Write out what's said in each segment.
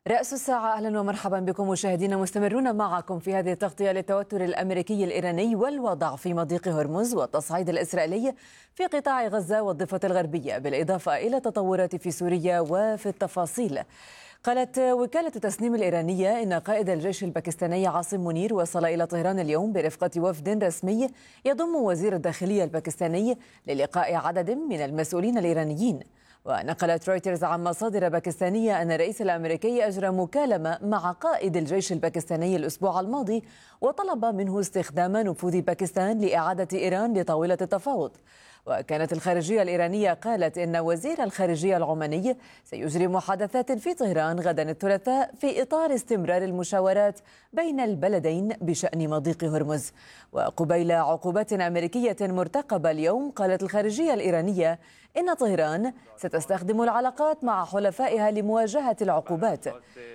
رأس الساعة، أهلا ومرحبا بكم مشاهدينا، مستمرون معكم في هذه التغطية للتوتر الأمريكي الإيراني والوضع في مضيق هرمز والتصعيد الإسرائيلي في قطاع غزة والضفة الغربية، بالإضافة إلى تطورات في سوريا. وفي التفاصيل، قالت وكالة تسنيم الإيرانية إن قائد الجيش الباكستاني عاصم منير وصل إلى طهران اليوم برفقة وفد رسمي يضم وزير الداخلية الباكستاني للقاء عدد من المسؤولين الإيرانيين. ونقلت رويترز عن مصادر باكستانية أن الرئيس الأمريكي أجرى مكالمة مع قائد الجيش الباكستاني الأسبوع الماضي وطلب منه استخدام نفوذ باكستان لإعادة إيران لطاولة التفاوض. وكانت الخارجية الإيرانية قالت إن وزير الخارجية العماني سيجري محادثات في طهران غدا الثلاثاء في إطار استمرار المشاورات بين البلدين بشأن مضيق هرمز. وقبيل عقوبات أمريكية مرتقبة اليوم، قالت الخارجية الإيرانية إن طهران ستستخدم العلاقات مع حلفائها لمواجهة العقوبات.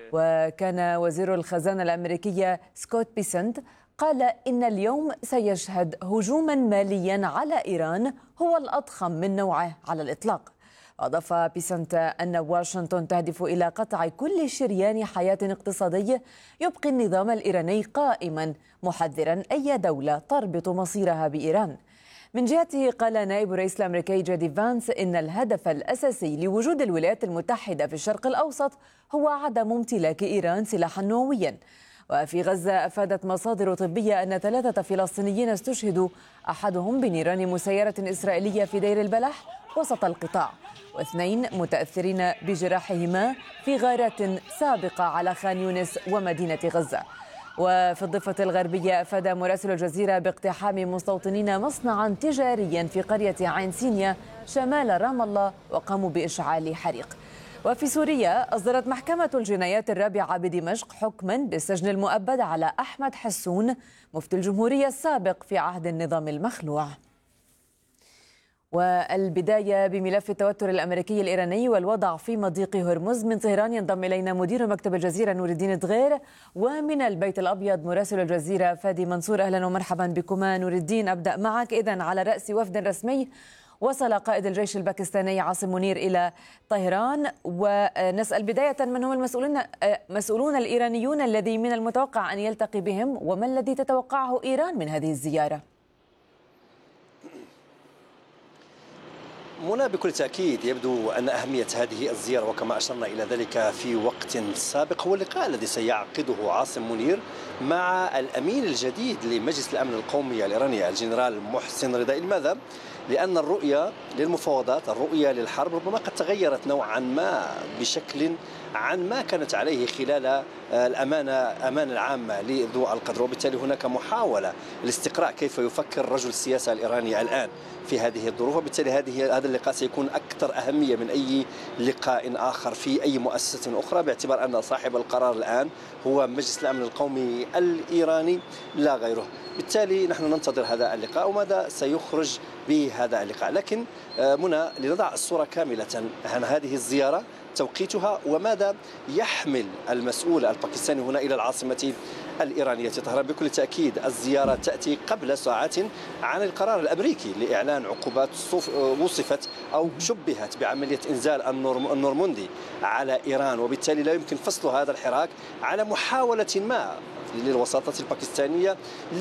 وكان وزير الخزانة الأمريكية سكوت بيسنت قال إن اليوم سيشهد هجوما ماليا على إيران هو الأضخم من نوعه على الإطلاق. أضاف بيسنت أن واشنطن تهدف إلى قطع كل شريان حياة اقتصادي يبقي النظام الإيراني قائما، محذرا أي دولة تربط مصيرها بإيران. من جهته، قال نائب الرئيس الأمريكي جي دي فانس إن الهدف الأساسي لوجود الولايات المتحدة في الشرق الأوسط هو عدم امتلاك إيران سلاحا نوويا. وفي غزة، أفادت مصادر طبية أن 3 فلسطينيين استشهدوا، أحدهم بنيران مسيرة إسرائيلية في دير البلح وسط القطاع، و2 متأثرين بجراحهما في غارات سابقة على خان يونس ومدينة غزة. وفي الضفة الغربية، أفاد مراسل الجزيرة باقتحام مستوطنين مصنعا تجاريا في قرية عين سينيا شمال رام الله وقاموا بإشعال حريق. وفي سوريا، أصدرت محكمة الجنايات الرابعة بدمشق حكما بالسجن المؤبد على أحمد حسون مفتي الجمهورية السابق في عهد النظام المخلوع. والبداية بملف التوتر الأمريكي الإيراني والوضع في مضيق هرمز. من طهران ينضم إلينا مدير مكتب الجزيرة نور الدين دغير، ومن البيت الأبيض مراسل الجزيرة فادي منصور. أهلا ومرحبا بكما نور الدين. أبدأ معك. إذن على رأس وفد رسمي وصل قائد الجيش الباكستاني عاصم منير إلى طهران، ونسأل بداية من هم المسؤولون الإيرانيون الذي من المتوقع أن يلتقي بهم، وما الذي تتوقعه إيران من هذه الزيارة؟ منى، بكل تأكيد يبدو أن أهمية هذه الزيارة وكما أشرنا إلى ذلك في وقت سابق هو اللقاء الذي سيعقده عاصم منير مع الأمين الجديد لمجلس الأمن القومي الإيراني الجنرال محسن رضائي. لماذا؟ لأن الرؤية للمفاوضات، الرؤية للحرب ربما قد تغيرت نوعا ما بشكل عن ما كانت عليه خلال الأمانة العامة لذو القدر، وبالتالي هناك محاولة لاستقراء كيف يفكر رجل السياسة الإيراني الآن في هذه الظروف، وبالتالي هذا اللقاء سيكون أكثر أهمية من أي لقاء آخر في أي مؤسسة أخرى، باعتبار أن صاحب القرار الآن هو مجلس الأمن القومي الإيراني لا غيره. بالتالي نحن ننتظر هذا اللقاء وماذا سيخرج بهذا اللقاء. لكن منى، لنضع الصورة كاملة عن هذه الزيارة، توقيتها، وماذا يحمل المسؤول الباكستاني هنا إلى العاصمة الإيرانية طهران. بكل تأكيد الزيارة تأتي قبل ساعات عن القرار الأمريكي لإعلان عقوبات وصفت أو شبهت بعملية إنزال النورمندي على إيران، وبالتالي لا يمكن فصل هذا الحراك على محاولة ما للوساطة الباكستانية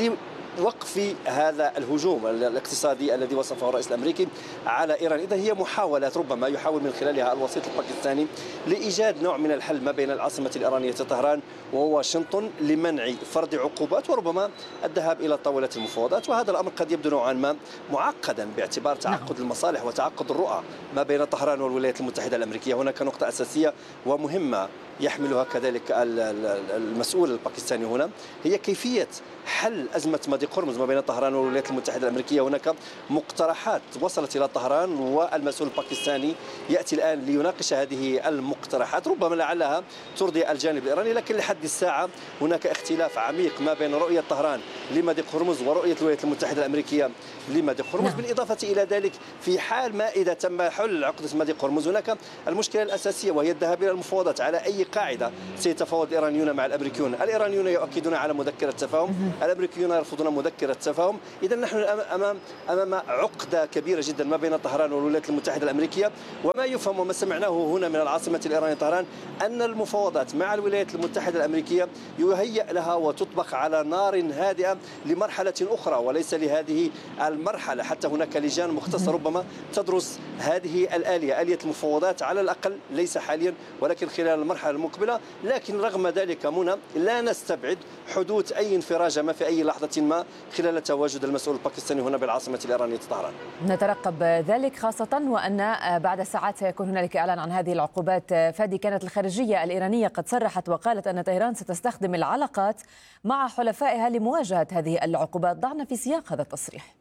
وقف هذا الهجوم الاقتصادي الذي وصفه الرئيس الأمريكي على إيران. إذا هي محاولات ربما يحاول من خلالها الوسيط الباكستاني لإيجاد نوع من الحل ما بين العاصمة الإيرانية طهران وواشنطن لمنع فرض عقوبات وربما الذهاب إلى طاولة المفاوضات. وهذا الأمر قد يبدو نوعا ما معقدا باعتبار تعقد المصالح وتعقد الرؤى ما بين طهران والولايات المتحدة الأمريكية. هناك نقطة أساسية ومهمة يحملها كذلك المسؤول الباكستاني هنا، هي كيفية حل أزمة مضيق هرمز ما بين طهران والولايات المتحدة الأمريكية. هناك مقترحات وصلت إلى طهران والمسؤول الباكستاني يأتي الآن ليناقش هذه المقترحات، ربما لعلها ترضي الجانب الإيراني، لكن لحد الساعة هناك اختلاف عميق ما بين رؤية طهران لمضيق هرمز ورؤية الولايات المتحدة الأمريكية لمضيق هرمز. بالإضافة إلى ذلك، في حال ما إذا تم حل عقدة مضيق هرمز، هناك المشكلة الأساسية وهي الذهاب إلى المفاوضات على أي قاعدة سيتفاوض الإيرانيون مع الأمريكيون. الإيرانيون يؤكدون على مذكرة تفاهم، الأمريكيون يرفضون يسمونها مذكرة تفاهم. إذا نحن أمام عقدة كبيرة جدا ما بين طهران والولايات المتحدة الأمريكية. وما يفهم وما سمعناه هنا من العاصمة الإيرانية طهران أن المفاوضات مع الولايات المتحدة الأمريكية يهيأ لها وتطبخ على نار هادئة لمرحلة أخرى وليس لهذه المرحلة. حتى هناك لجان مختصة ربما تدرس هذه الآلية، آلية المفاوضات على الأقل ليس حاليا ولكن خلال المرحلة المقبلة. لكن رغم ذلك منى لا نستبعد حدوث أي انفراجة في أي لحظة ما خلال تواجد المسؤول الباكستاني هنا بالعاصمة الإيرانية طهران. نترقب ذلك خاصة وأن بعد ساعات سيكون هنالك إعلان عن هذه العقوبات. فادي، كانت الخارجية الإيرانية قد صرحت وقالت أن طهران ستستخدم العلاقات مع حلفائها لمواجهة هذه العقوبات. ضعنا في سياق هذا التصريح.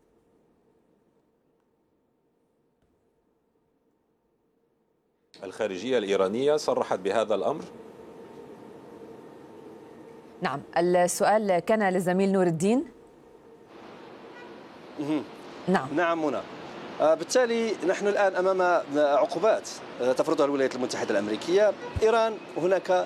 الخارجية الإيرانية صرحت بهذا الأمر؟ نعم، السؤال كان للزميل نور الدين. نعم منى. بالتالي نحن الآن أمام عقوبات تفرضها الولايات المتحدة الأمريكية. إيران هناك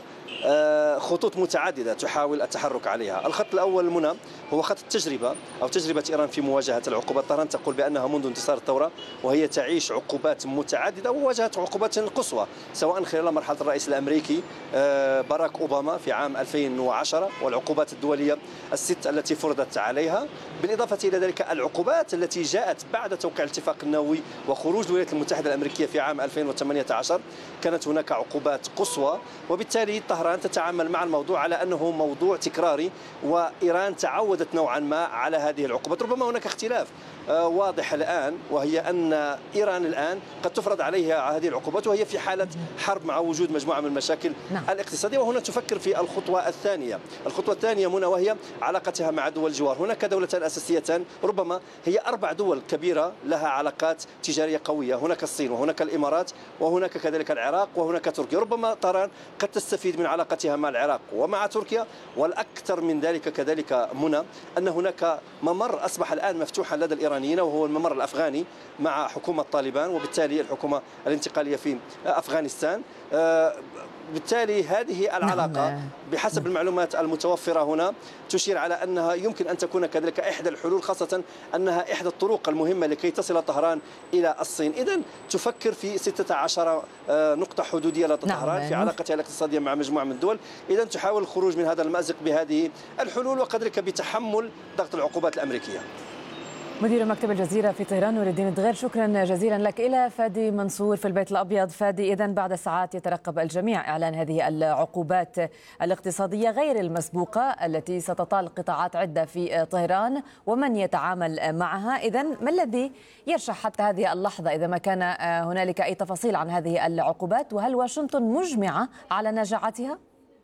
خطوط متعددة تحاول التحرك عليها. الخط الأول منى هو خط التجربة أو تجربة إيران في مواجهة العقوبات. طهران تقول بأنها منذ انتصار الثورة وهي تعيش عقوبات متعددة وواجهت عقوبات قصوى سواء خلال مرحلة الرئيس الأمريكي باراك أوباما في عام 2010 والعقوبات الدولية الست التي فرضت عليها، بالإضافة إلى ذلك العقوبات التي جاءت بعد توقيع الاتفاق النووي وخروج الولايات المتحدة الأمريكية في عام 2018. كانت هناك عقوبات قصوى، وبالتالي طهران تتعامل مع الموضوع على أنه موضوع تكراري وإيران تعودت نوعا ما على هذه العقوبات. ربما هناك اختلاف واضح الآن وهي أن إيران الآن قد تفرض عليها هذه العقوبات وهي في حالة حرب مع وجود مجموعة من المشاكل الاقتصادية. وهنا تفكر في الخطوة الثانية. الخطوة الثانية منى وهي علاقتها مع دول الجوار. هناك دولتان أساسيتان ربما هي 4 دول كبيرة لها علاقات تجارية قوية. هناك الصين وهناك الإمارات وهناك كذلك العراق وهناك تركيا. ربما طهران قد تستفيد من علاقتها مع العراق ومع تركيا. والأكثر من ذلك كذلك منى أن هناك ممر أصبح الآن مفتوحا لدى الإيرانيين وهو الممر الأفغاني مع حكومة طالبان وبالتالي الحكومة الانتقالية في أفغانستان. بالتالي هذه العلاقة بحسب المعلومات المتوفرة هنا تشير على أنها يمكن أن تكون كذلك إحدى الحلول، خاصة أنها إحدى الطرق المهمة لكي تصل طهران إلى الصين. إذن تفكر في 16 نقطة حدودية لدى طهران في علاقتها الاقتصادية مع مجموعة من الدول. إذن تحاول الخروج من هذا المأزق بهذه الحلول وكذلك بتحمل ضغط العقوبات الأمريكية. مدير مكتب الجزيرة في طهران نور الدين الدغير، شكرا جزيلا لك. إلى فادي منصور في البيت الأبيض. فادي، إذن بعد ساعات يترقب الجميع إعلان هذه العقوبات الاقتصادية غير المسبوقة التي ستطال قطاعات عدة في طهران ومن يتعامل معها. إذن ما الذي يرشح حتى هذه اللحظة إذا ما كان هنالك أي تفاصيل عن هذه العقوبات، وهل واشنطن مجمعة على نجاعتها؟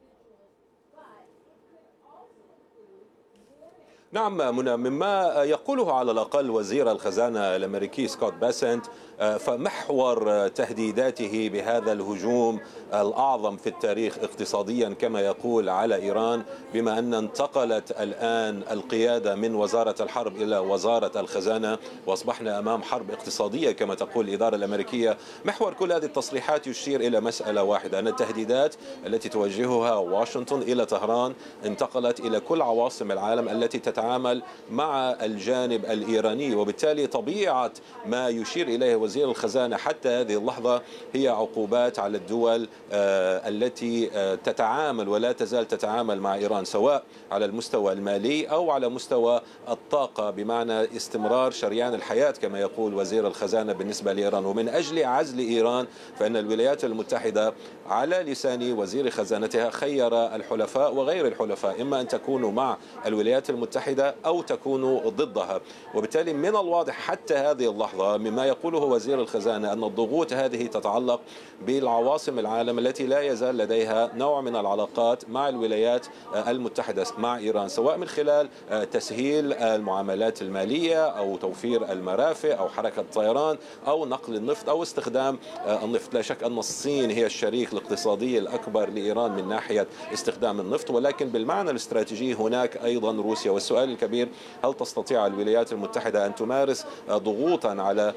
نعم منى، مما يقوله على الأقل وزير الخزانة الأمريكي سكوت باسنت فمحور تهديداته بهذا الهجوم الأعظم في التاريخ اقتصاديا كما يقول على إيران، بما أن انتقلت الآن القيادة من وزارة الحرب إلى وزارة الخزانة وأصبحنا أمام حرب اقتصادية كما تقول الإدارة الأمريكية. محور كل هذه التصريحات يشير إلى مسألة واحدة، أن التهديدات التي توجهها واشنطن إلى طهران انتقلت إلى كل عواصم العالم التي تتعامل مع الجانب الإيراني، وبالتالي طبيعة ما يشير إليه وزير الخزانة حتى هذه اللحظة هي عقوبات على الدول التي تتعامل ولا تزال تتعامل مع إيران، سواء على المستوى المالي أو على مستوى الطاقة، بمعنى استمرار شريان الحياة كما يقول وزير الخزانة بالنسبة لإيران. ومن أجل عزل إيران فإن الولايات المتحدة على لسان وزير خزانتها خير الحلفاء وغير الحلفاء، إما أن تكونوا مع الولايات المتحدة أو تكونوا ضدها. وبالتالي من الواضح حتى هذه اللحظة مما يقوله وزير الخزانة أن الضغوط هذه تتعلق بالعواصم العالم التي لا يزال لديها نوع من العلاقات مع الولايات المتحدة مع إيران، سواء من خلال تسهيل المعاملات المالية أو توفير المرافق أو حركة الطيران أو نقل النفط أو استخدام النفط. لا شك أن الصين هي الشريك الاقتصادي الأكبر لإيران من ناحية استخدام النفط، ولكن بالمعنى الاستراتيجي هناك أيضا روسيا. والسؤال السؤال الكبير: هل تستطيع الولايات المتحدة أن تمارس ضغوطا على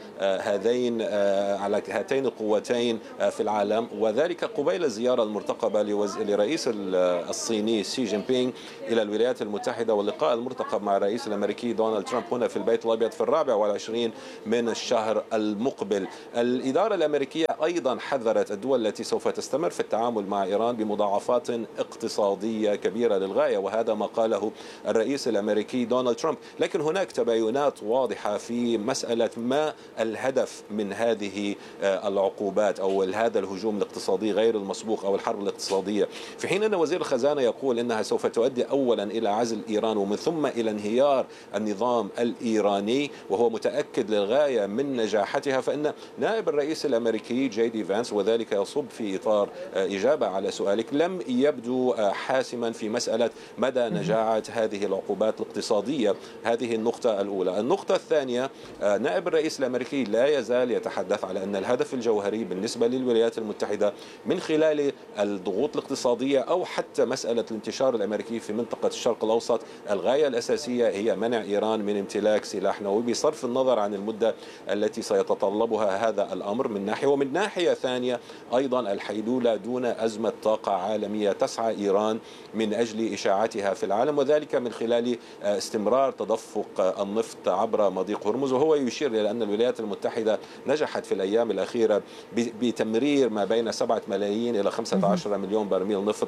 هاتين القوتين في العالم، وذلك قبيل الزيارة المرتقبة لرئيس الصيني شي جين بينغ إلى الولايات المتحدة، واللقاء المرتقب مع الرئيس الأمريكي دونالد ترامب هنا في البيت الأبيض في 24 من الشهر المقبل. الإدارة الأمريكية أيضا حذرت الدول التي سوف تستمر في التعامل مع إيران بمضاعفات اقتصادية كبيرة للغاية، وهذا ما قاله الرئيس الأمريكي دونالد ترامب. لكن هناك تباينات واضحة في مسألة ما الهدف من هذه العقوبات أو هذا الهجوم الاقتصادي غير المسبوق أو الحرب الاقتصادية، في حين أن وزير الخزانة يقول إنها سوف تؤدي أولا إلى عزل إيران ومن ثم إلى انهيار النظام الإيراني، وهو متأكد للغاية من نجاحتها. فإن نائب الرئيس الأمريكي جي دي فانس، وذلك يصب في إطار إجابة على سؤالك، لم يبدو حاسما في مسألة مدى نجاعة هذه العقوبات الاقتصادية. هذه النقطة الأولى. النقطة الثانية: نائب الرئيس الأمريكي لا يزال يتحدث على أن الهدف الجوهري بالنسبة للولايات المتحدة من خلال الضغوط الاقتصادية أو حتى مسألة الانتشار الأمريكي في منطقة الشرق الأوسط، الغاية الأساسية هي منع إيران من امتلاك سلاح نووي، بصرف النظر عن المدة التي سيتطلبها هذا الأمر من ناحية. ومن ناحية ثانية أيضا الحيلولة دون أزمة طاقة عالمية تسعى إيران من أجل إشاعتها في العالم، وذلك من خلال استمرار تدفق النفط عبر مضيق هرمز. وهو يشير إلى أن الولايات المتحدة نجحت في الأيام الأخيرة بتمرير ما بين 7 ملايين إلى 15 مليون برميل نفط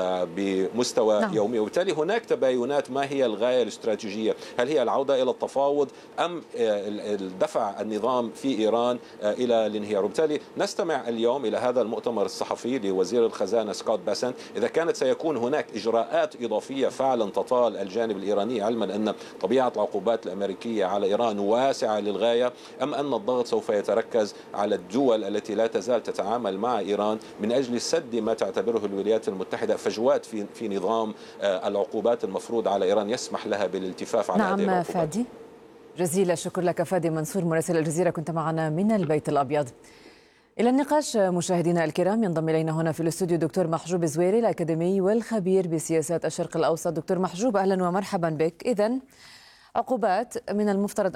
بمستوى يومي، وبالتالي هناك تباينات. ما هي الغاية الاستراتيجية؟ هل هي العودة إلى التفاوض أم دفع النظام في إيران إلى الانهيار؟ وبالتالي نستمع اليوم إلى هذا المؤتمر الصحفي لوزير الخزانة سكوت باسنت إذا كانت سيكون هناك إجراءات إضافية فعلا تطال الجانب الإيراني، علما أن طبيعة العقوبات الأمريكية على إيران واسعة للغاية، أم أن الضغط سوف يتركز على الدول التي لا تزال تتعامل مع إيران من أجل سد ما تعتبره الولايات المتحدة فجوات في نظام العقوبات المفروض على إيران يسمح لها بالالتفاف على هذه العقوبات. نعم فادي، جزيل الشكر لك فادي منصور مراسل الجزيرة، كنت معنا من البيت الأبيض. إلى النقاش مشاهدينا الكرام ينضم إلينا هنا في الاستوديو دكتور محجوب زويري الأكاديمي والخبير بسياسات الشرق الأوسط. دكتور محجوب أهلا ومرحبا بك. إذن عقوبات من المفترض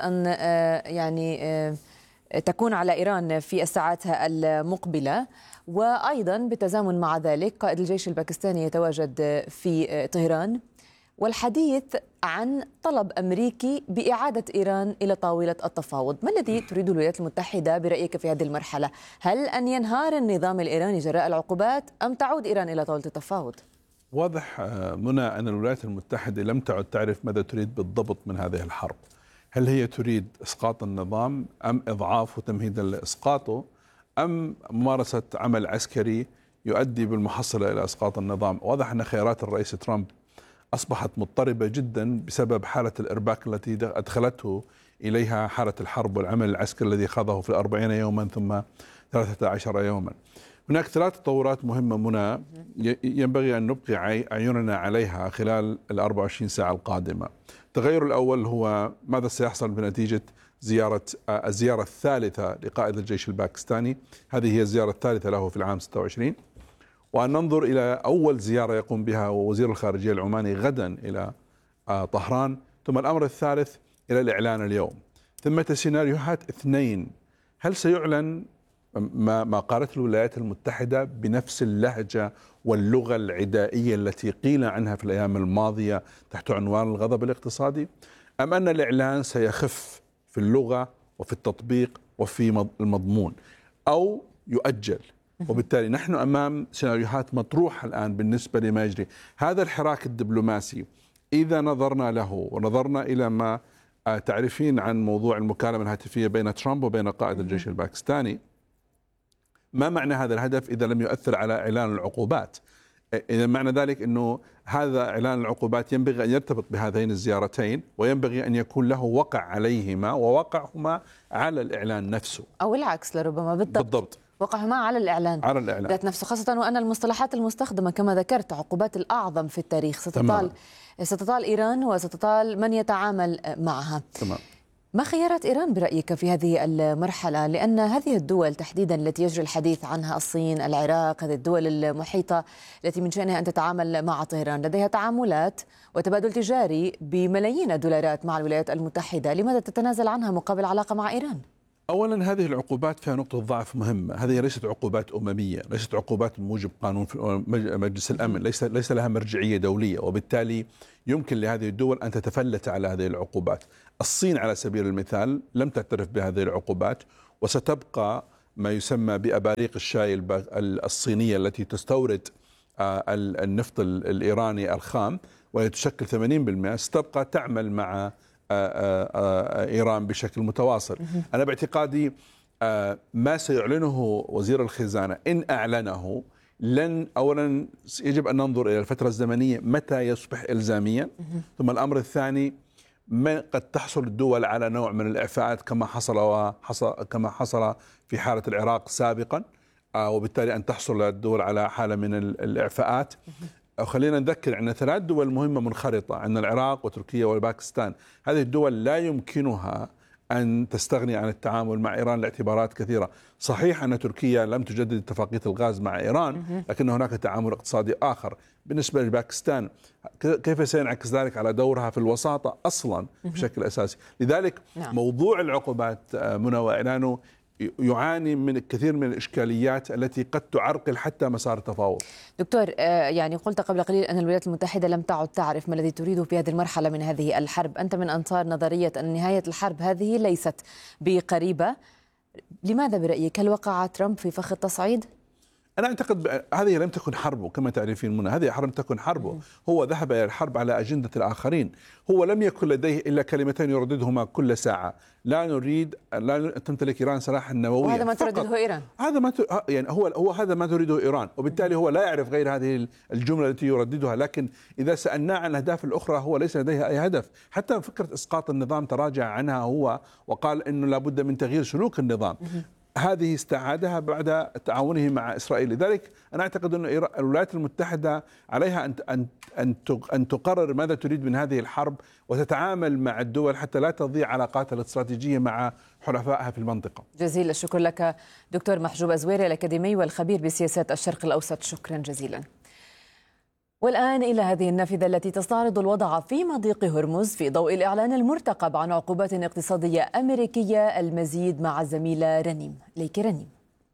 أن تكون على إيران في الساعات المقبلة، وأيضا بالتزامن مع ذلك قائد الجيش الباكستاني يتواجد في طهران، والحديث عن طلب أمريكي بإعادة إيران إلى طاولة التفاوض. ما الذي تريد الولايات المتحدة برأيك في هذه المرحلة؟ هل أن ينهار النظام الإيراني جراء العقوبات أم تعود إيران إلى طاولة التفاوض؟ واضح منى أن الولايات المتحدة لم تعد تعرف ماذا تريد بالضبط من هذه الحرب. هل هي تريد إسقاط النظام أم إضعاف وتمهيدا لإسقاطه أم ممارسة عمل عسكري يؤدي بالمحصلة إلى إسقاط النظام؟ واضح أن خيارات الرئيس ترامب أصبحت مضطربة جدا بسبب حالة الإرباك التي أدخلته إليها حالة الحرب والعمل العسكري الذي خاضه في 40 يوما ثم 13 يوما. هناك 3 تطورات مهمة منى ينبغي أن نبقي عيوننا عليها خلال 24 ساعة القادمة. التغير الأول هو ماذا سيحصل بنتيجة الزيارة الثالثة لقائد الجيش الباكستاني. هذه هي الزيارة الثالثة له في العام 26، وأن ننظر إلى أول زيارة يقوم بها وزير الخارجية العماني غدا إلى طهران، ثم الأمر الثالث إلى الإعلان اليوم. ثمة سيناريوهات 2: هل سيعلن ما قالته الولايات المتحدة بنفس اللهجة واللغة العدائية التي قيل عنها في الأيام الماضية تحت عنوان الغضب الاقتصادي، أم أن الإعلان سيخف في اللغة وفي التطبيق وفي المضمون أو يؤجل؟ وبالتالي نحن أمام سيناريوهات مطروحة الآن بالنسبة لما يجري. هذا الحراك الدبلوماسي إذا نظرنا له ونظرنا إلى ما تعرفين عن موضوع المكالمة الهاتفية بين ترامب وبين قائد الجيش الباكستاني، ما معنى هذا الهدف إذا لم يؤثر على إعلان العقوبات؟ إذا معنى ذلك أنه هذا إعلان العقوبات ينبغي أن يرتبط بهذين الزيارتين، وينبغي أن يكون له وقع عليهما ووقعهما على الإعلان نفسه، أو العكس لربما. بالضبط وقعهما على الإعلان ذات نفسه، خاصة وأن المصطلحات المستخدمة كما ذكرت عقوبات الأعظم في التاريخ ستطال إيران وستطال من يتعامل معها. تمام. ما خيارات إيران برأيك في هذه المرحلة؟ لأن هذه الدول تحديدا التي يجري الحديث عنها، الصين، العراق، هذه الدول المحيطة التي من شأنها أن تتعامل مع طهران، لديها تعاملات وتبادل تجاري بملايين الدولارات مع الولايات المتحدة، لماذا تتنازل عنها مقابل علاقة مع إيران؟ أولا هذه العقوبات فيها نقطة ضعف مهمة، هذه ليست عقوبات أممية، ليست عقوبات موجب قانون في مجلس الأمن، ليس لها مرجعية دولية، وبالتالي يمكن لهذه الدول أن تتفلت على هذه العقوبات. الصين على سبيل المثال لم تعترف بهذه العقوبات، وستبقى ما يسمى بأباريق الشاي الصينية التي تستورد النفط الإيراني الخام وهي تشكل 80%، ستبقى تعمل مع إيران بشكل متواصل. أنا باعتقادي ما سيعلنه وزير الخزانة إن أعلنه أولا يجب أن ننظر إلى الفترة الزمنية متى يصبح إلزاميا، ثم الأمر الثاني ما قد تحصل الدول على نوع من الإعفاءات كما حصل في حالة العراق سابقا، وبالتالي أن تحصل الدول على حالة من الإعفاءات. خلينا نذكر أن 3 دول مهمة منخرطة، عندنا العراق وتركيا وباكستان. هذه الدول لا يمكنها أن تستغني عن التعامل مع إيران لاعتبارات كثيرة. صحيح أن تركيا لم تجدد اتفاقية الغاز مع إيران، لكن هناك تعامل اقتصادي آخر. بالنسبة لباكستان كيف سينعكس ذلك على دورها في الوساطة أصلا بشكل أساسي؟ لذلك موضوع العقوبات منى وإعلانه يعاني من كثير من الإشكاليات التي قد تعرقل حتى مسار التفاوض. دكتور، يعني قلت قبل قليل أن الولايات المتحدة لم تعد تعرف ما الذي تريده في هذه المرحلة من هذه الحرب. أنت من أنصار نظرية أن نهاية الحرب هذه ليست بقريبة. لماذا برأيك؟ هل وقع ترامب في فخ التصعيد؟ أنا أعتقد هذه لم تكن حربه كما تعرفين منى، هذه لم تكن حربه، هو ذهب إلى الحرب على أجندة الآخرين. هو لم يكن لديه إلا كلمتين يرددهما كل ساعة: لا نريد أن تمتلك إيران سلاحا نوويا. وهذا ما تردده إيران. هذا ما يعني هو هذا ما تريده إيران، وبالتالي هو لا يعرف غير هذه الجملة التي يرددها. لكن إذا سألناه عن الأهداف الأخرى هو ليس لديه أي هدف. حتى فكرة إسقاط النظام تراجع عنها هو، وقال إنه لابد من تغيير سلوك النظام. هذه استعادها بعد تعاونه مع إسرائيل. لذلك أنا أعتقد أن الولايات المتحدة عليها أن تقرر ماذا تريد من هذه الحرب وتتعامل مع الدول حتى لا تضيع علاقاتها الاستراتيجية مع حلفائها في المنطقة. جزيل الشكر لك دكتور محجوب أزويري، الأكاديمي والخبير بسياسات الشرق الأوسط. شكرا جزيلا. والآن إلى هذه النافذة التي تستعرض الوضع في مضيق هرمز في ضوء الإعلان المرتقب عن عقوبات اقتصادية أمريكية. المزيد مع الزميلة رنيم. ليك رنيم.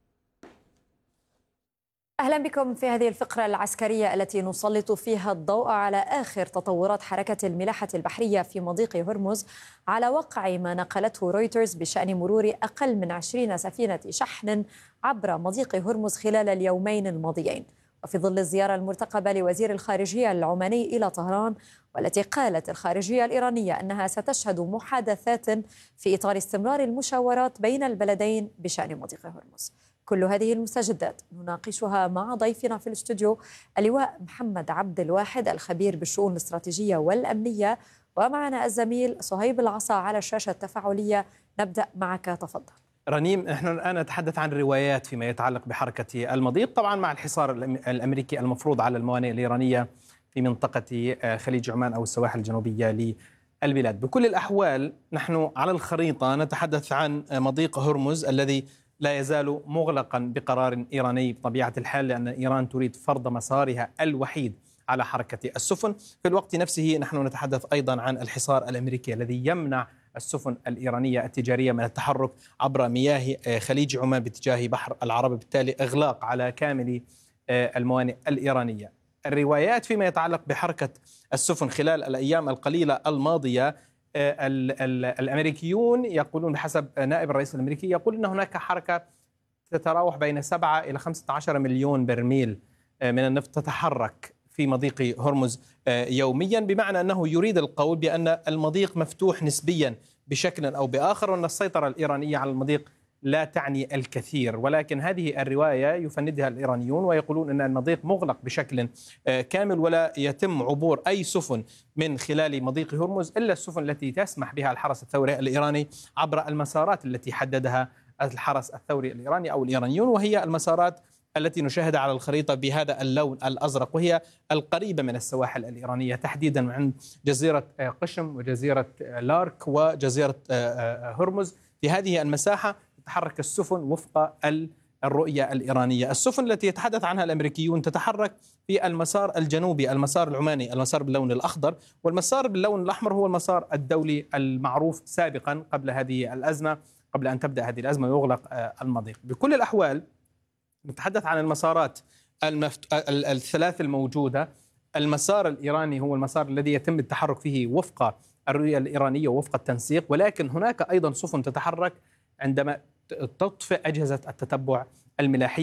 أهلا بكم في هذه الفقرة العسكرية التي نسلط فيها الضوء على آخر تطورات حركة الملاحة البحرية في مضيق هرمز، على وقع ما نقلته رويترز بشأن مرور أقل من 20 سفينة شحن عبر مضيق هرمز خلال اليومين الماضيين، وفي ظل الزيارة المرتقبة لوزير الخارجية العماني إلى طهران، والتي قالت الخارجية الإيرانية أنها ستشهد محادثات في إطار استمرار المشاورات بين البلدين بشأن مضيق هرمز. كل هذه المستجدات نناقشها مع ضيفنا في الاستوديو اللواء محمد عبد الواحد، الخبير بالشؤون الاستراتيجية والأمنية، ومعنا الزميل صهيب العصا على الشاشة التفاعلية. نبدأ معك، تفضل. رنيم، نحن الآن نتحدث عن روايات فيما يتعلق بحركة المضيق، طبعا مع الحصار الأمريكي المفروض على الموانئ الإيرانية في منطقة خليج عمان أو السواحل الجنوبية للبلاد. بكل الأحوال نحن على الخريطة نتحدث عن مضيق هرمز الذي لا يزال مغلقا بقرار إيراني بطبيعة الحال، لأن إيران تريد فرض مسارها الوحيد على حركة السفن. في الوقت نفسه نحن نتحدث أيضا عن الحصار الأمريكي الذي يمنع السفن الإيرانية التجارية من التحرك عبر مياه خليج عمان باتجاه بحر العرب، بالتالي إغلاق على كامل الموانئ الإيرانية. الروايات فيما يتعلق بحركة السفن خلال الأيام القليلة الماضية، الأمريكيون يقولون بحسب نائب الرئيس الأمريكي يقول أن هناك حركة تتراوح بين 7 إلى 15 مليون برميل من النفط تتحرك في مضيق هرمز يوميا، بمعنى أنه يريد القول بأن المضيق مفتوح نسبيا بشكل أو بآخر، وأن السيطرة الإيرانية على المضيق لا تعني الكثير. ولكن هذه الرواية يفندها الإيرانيون ويقولون أن المضيق مغلق بشكل كامل ولا يتم عبور أي سفن من خلال مضيق هرمز إلا السفن التي تسمح بها الحرس الثوري الإيراني عبر المسارات التي حددها الحرس الثوري الإيراني أو الإيرانيون، وهي المسارات التي نشاهدها على الخريطة بهذا اللون الأزرق، وهي القريبة من السواحل الإيرانية تحديدا من جزيرة قشم وجزيرة لارك وجزيرة هرمز. في هذه المساحة تتحرك السفن وفق الرؤية الإيرانية. السفن التي يتحدث عنها الأمريكيون تتحرك في المسار الجنوبي، المسار العماني، المسار باللون الأخضر، والمسار باللون الأحمر هو المسار الدولي المعروف سابقا قبل هذه الأزمة، قبل أن تبدأ هذه الأزمة ويغلق المضيق. بكل الأحوال نتحدث عن المسارات الثلاث الموجودة. المسار الإيراني هو المسار الذي يتم التحرك فيه وفق الرؤية الإيرانية ووفق التنسيق، ولكن هناك أيضا سفن تتحرك عندما تطفئ أجهزة التتبع الملاحية